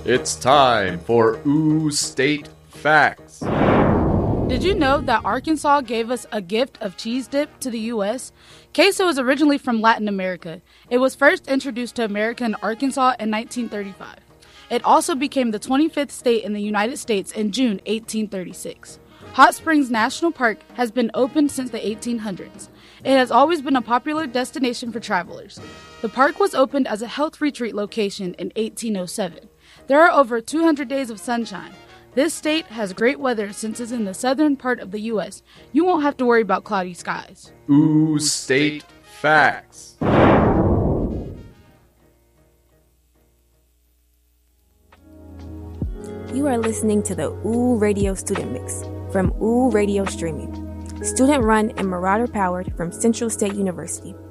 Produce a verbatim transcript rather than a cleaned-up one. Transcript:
It's time for Ooh State Facts. Did you know that Arkansas gave us a gift of cheese dip to the U S? Queso is originally from Latin America. It was first introduced to America in Arkansas in nineteen thirty-five. It also became the twenty-fifth state in the United States in June eighteen thirty-six. Hot Springs National Park has been opened since the eighteen hundreds. It has always been a popular destination for travelers. The park was opened as a health retreat location in eighteen oh seven. There are over two hundred days of sunshine. This state has great weather since it's in the southern part of the U S. You won't have to worry about cloudy skies. Ooh State Facts. You are listening to the Ooh Radio Student Mix from Ooh Radio Streaming. Student run and Marauder powered from Central State University.